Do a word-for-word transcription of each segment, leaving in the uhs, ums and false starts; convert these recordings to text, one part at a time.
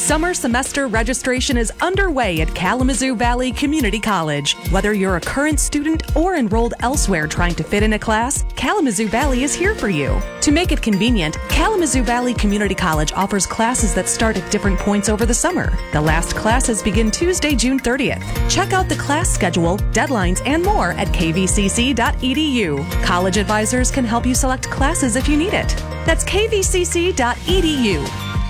Summer semester registration is underway at Kalamazoo Valley Community College. Whether you're a current student or enrolled elsewhere trying to fit in a class, Kalamazoo Valley is here for you. To make it convenient, Kalamazoo Valley Community College offers classes that start at different points over the summer. The last classes begin Tuesday, June thirtieth. Check out the class schedule, deadlines, and more at k v c c dot e d u. College advisors can help you select classes if you need it. That's k v c c dot e d u.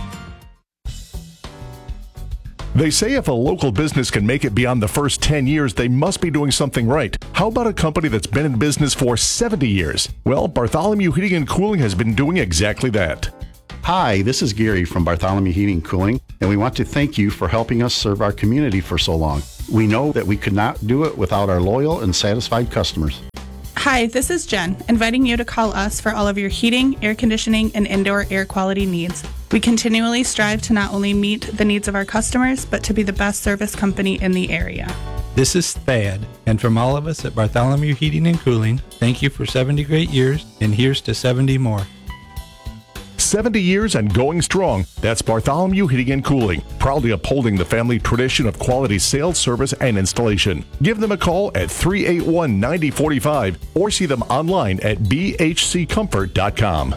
They say if a local business can make it beyond the first ten years, they must be doing something right. How about a company that's been in business for seventy years? Well, Bartholomew Heating and Cooling has been doing exactly that. Hi, this is Gary from Bartholomew Heating and Cooling, and we want to thank you for helping us serve our community for so long. We know that we could not do it without our loyal and satisfied customers. Hi, this is Jen, inviting you to call us for all of your heating, air conditioning, and indoor air quality needs. We continually strive to not only meet the needs of our customers, but to be the best service company in the area. This is Thad, and from all of us at Bartholomew Heating and Cooling, thank you for seventy great years, and here's to seventy more. seventy years and going strong. That's Bartholomew Heating and Cooling, proudly upholding the family tradition of quality sales, service, and installation. Give them a call at three eight one, nine zero four five or see them online at b h c comfort dot com.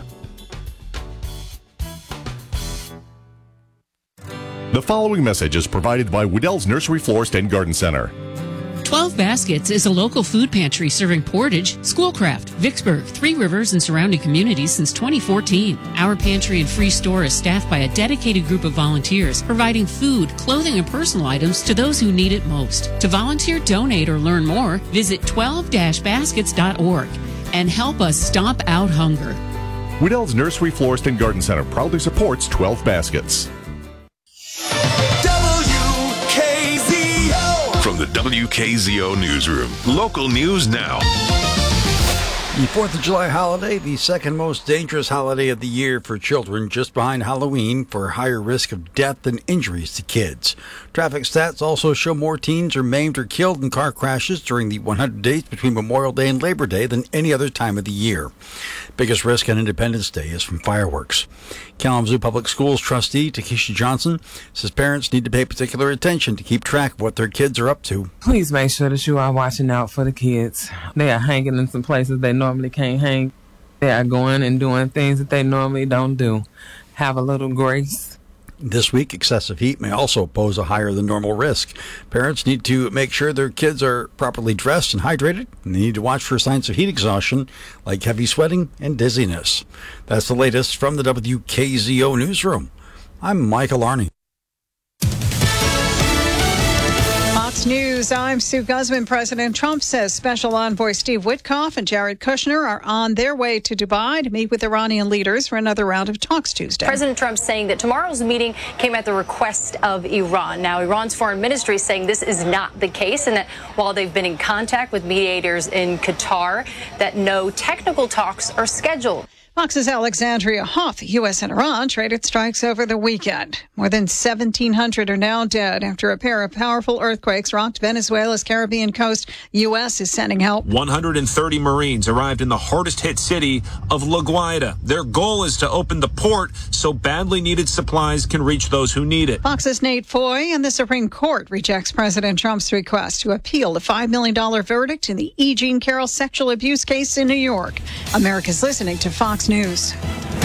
The following message is provided by Weddell's Nursery Florist and Garden Center. twelve Baskets is a local food pantry serving Portage, Schoolcraft, Vicksburg, Three Rivers, and surrounding communities since twenty fourteen. Our pantry and free store is staffed by a dedicated group of volunteers, providing food, clothing, and personal items to those who need it most. To volunteer, donate, or learn more, visit twelve baskets dot org and help us stomp out hunger. Weddell's Nursery Florist and Garden Center proudly supports twelve Baskets. From the W K Z O Newsroom, local news now. The fourth of July holiday, the second most dangerous holiday of the year for children, just behind Halloween, for higher risk of death and injuries to kids. Traffic stats also show more teens are maimed or killed in car crashes during the one hundred days between Memorial Day and Labor Day than any other time of the year. Biggest risk on Independence Day is from fireworks. Kalamazoo Public Schools trustee Takesha Johnson says parents need to pay particular attention to keep track of what their kids are up to. Please make sure that you are watching out for the kids. They are hanging in some places they normally can't hang. They are going and doing things that they normally don't do. Have a little grace. This week, excessive heat may also pose a higher than normal risk. Parents need to make sure their kids are properly dressed and hydrated, and they need to watch for signs of heat exhaustion, like heavy sweating and dizziness. That's the latest from the W K Z O Newsroom. I'm Michael Arney. Fox News, I'm Sue Guzman. President Trump says Special Envoy Steve Witkoff and Jared Kushner are on their way to Dubai to meet with Iranian leaders for another round of talks Tuesday. President Trump saying that tomorrow's meeting came at the request of Iran. Now, Iran's foreign ministry is saying this is not the case, and that while they've been in contact with mediators in Qatar, that no technical talks are scheduled. Fox's Alexandria Hoff. U S and Iran traded strikes over the weekend. More than seventeen hundred are now dead after a pair of powerful earthquakes rocked Venezuela's Caribbean coast. U S is sending help. one hundred thirty Marines arrived in the hardest hit city of La Guaira. Their goal is to open the port so badly needed supplies can reach those who need it. Fox's Nate Foy. And the Supreme Court rejects President Trump's request to appeal the five million dollars verdict in the E. Jean Carroll sexual abuse case in New York. America's listening to Fox News.